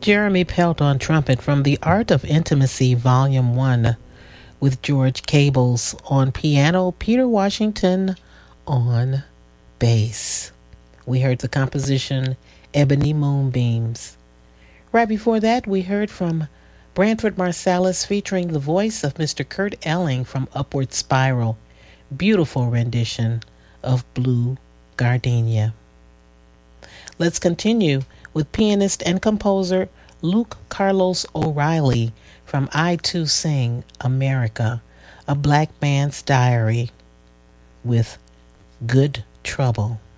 Jeremy Pelt on trumpet from The Art of Intimacy, Volume 1, with George Cables on piano, Peter Washington on bass. We heard the composition Ebony Moonbeams. Right before that, we heard from Branford Marsalis featuring the voice of Mr. Kurt Elling from Upward Spiral. Beautiful rendition of Blue Gardenia. Let's continue with pianist and composer Luke Carlos O'Reilly from I Too Sing America, A Black Man's Diary, with Good Trouble.